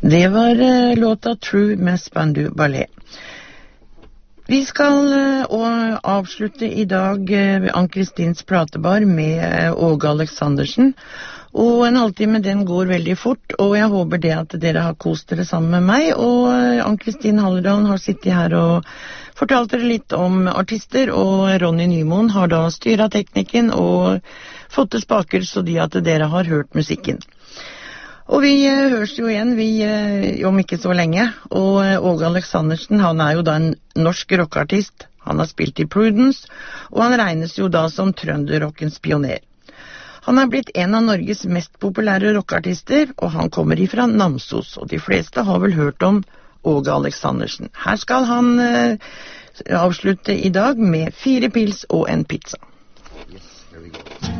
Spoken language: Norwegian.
Det var låta True med Spandau Ballet. Vi skal avslutte I dag ved Ann-Kristins platebar med Åge Aleksandersen. Og en halvtime, den går veldig fort, og jeg håper det at dere har kost dere sammen med meg. Og Ann-Kristin Halledalen har sittet her og fortalt dere litt om artister, og Ronny Nymoen har da styret teknikken og fått til spaker så de at dere har hørt musikken. Og vi høres jo igjen, om ikke så lenge, og Åge Aleksandersen, han jo da en norsk rockartist. Han har spilt I Prudence, og han regnes jo da som trønderrockens pioner. Han blitt en av Norges mest populære rockartister, og han kommer ifra Namsos, og de fleste har vel hørt om Åge Aleksandersen. Her skal han avslutte I dag med 4 pils og en pizza. Yes, here we go.